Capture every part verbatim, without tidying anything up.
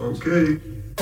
Okay.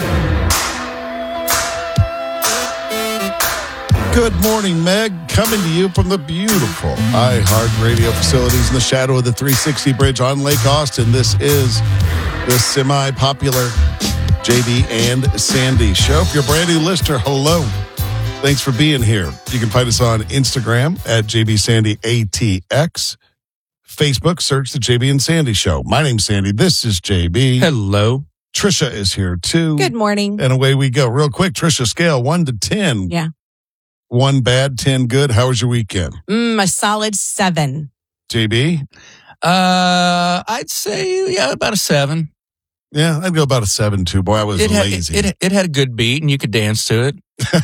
Good morning, Meg. Coming to you from the beautiful iHeartRadio facilities in the shadow of the three sixty Bridge on Lake Austin. This is the semi-popular J B and Sandy Show. If you're a brand new listener, hello. Thanks for being here. You can find us on Instagram at J B Sandy A T X. Facebook, search the J B and Sandy Show. My name's Sandy. This is J B. Hello. Trisha is here, too. Good morning. And away we go. Real quick, Trisha, scale one to ten. Yeah. One bad, ten good. How was your weekend? Mm, a solid seven. J B? Uh, I'd say, yeah, about a seven. Yeah, I'd go about a seven, too. Boy, I was it had, lazy. It, it, it had a good beat, and you could dance to it.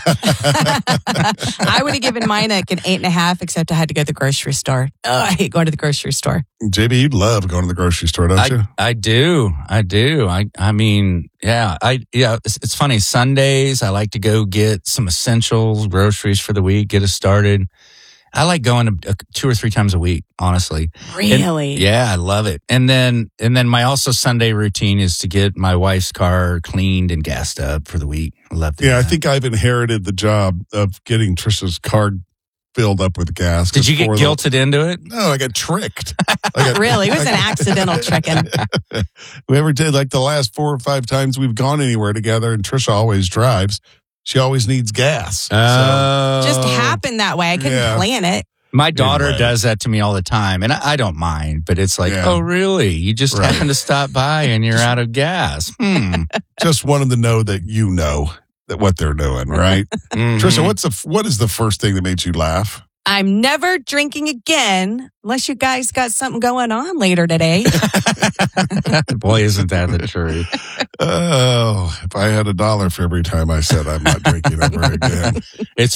I would have given mine like an eight and a half, except I had to go to the grocery store. Oh, I hate going to the grocery store. J B, you'd love going to the grocery store, don't I, you? I do. I do. I I mean, yeah. I yeah. It's, it's funny. Sundays, I like to go get some essentials, groceries for the week, get us started. I like going to, uh, two or three times a week, honestly. Really? And, yeah, I love it. And then and then my also Sunday routine is to get my wife's car cleaned and gassed up for the week. I love that. Yeah, I think I've inherited the job of getting Trisha's car filled up with gas. Did you get guilted the, into it? No, I got tricked. I got, really? It was an accidental tricking. Whoever did, like the last four or five times we've gone anywhere together, and Trisha always drives. She always needs gas. Oh. So. Just happened that way. I couldn't yeah. plan it. My daughter anyway. does that to me all the time, and I, I don't mind, but it's like, yeah. oh, really? You just right. happen to stop by and you're out of gas. Hmm. Just want them to know that you know that what they're doing, right? mm-hmm. Trisha, what's the what is the first thing that made you laugh? I'm never drinking again unless you guys got something going on later today. Boy, isn't that the truth? Oh, if I had a dollar for every time I said I'm not drinking ever again. It's